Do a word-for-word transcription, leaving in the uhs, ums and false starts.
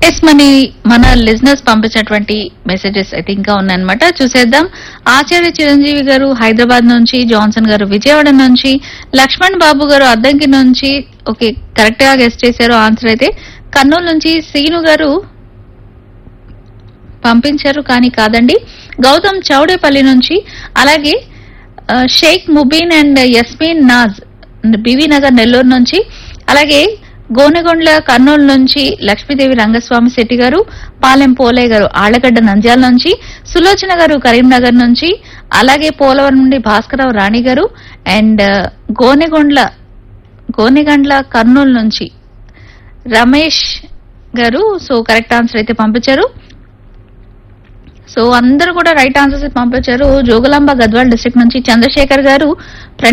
Yes money మన listeners పంపించినటువంటి messages అయితే ఇంకా ఉన్నాయన్నమాట, చూసేద్దాం. ఆచార్య చిరంజీవి గారు హైదరాబాద్ నుంచి, జాన్సన్ గారు విజయవాడ నుంచి, లక్ష్మణ్ బాబు గారు అద్దంకి నుంచి ఓకే కరెక్ట్ గా గెస్ట్ చేశారు. ఆన్సర్ అయితే కర్నూలు నుంచి శ్రీను గారు పంపించారు కానీ కాదండి. గౌతమ్ చౌడేపల్లి నుంచి, అలాగే షేక్ ముబీన్ అండ్ యస్మీన్ నాజ్ బివి నగర్ నెల్లూరు నుంచి, అలాగే గోనెగొండ్ల కర్నూలు నుంచి లక్ష్మీదేవి రంగస్వామి శెట్టి గారు, పాలెం పోలే గారు ఆళ్లగడ్డ నంద్యాల నుంచి, సులోచన గారు కరీంనగర్ నుంచి, అలాగే పోలవరం నుండి భాస్కరరావు రాణి గారు అండ్ గోనెగొండ్ల గోనెగండ్ల కర్నూలు నుంచి రమేష్ గారు. సో కరెక్ట్ ఆన్సర్ అయితే పంపించారు. సో అందరూ కూడా రైట్ ఆన్సర్స్ పంపించారు. జోగులాంబ గద్వాల్ డిస్ట్రిక్ట్ నుంచి చంద్రశేఖర్ గారు,